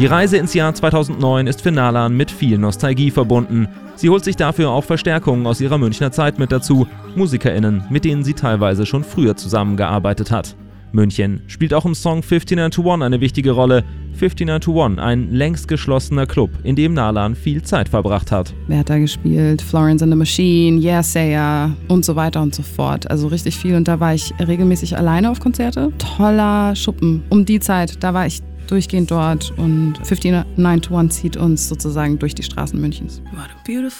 Die Reise ins Jahr 2009 ist für Nalan mit viel Nostalgie verbunden. Sie holt sich dafür auch Verstärkungen aus ihrer Münchner Zeit mit dazu, MusikerInnen, mit denen sie teilweise schon früher zusammengearbeitet hat. München spielt auch im Song 5921 eine wichtige Rolle. 5921, ein längst geschlossener Club, in dem Nalan viel Zeit verbracht hat. Wer hat da gespielt? Florence and the Machine, Yeah Sayer und so weiter und so fort. Also richtig viel, und da war ich regelmäßig alleine auf Konzerte. Toller Schuppen. Um die Zeit, da war ich durchgehend dort, und 5921 zieht uns sozusagen durch die Straßen Münchens. What a beautiful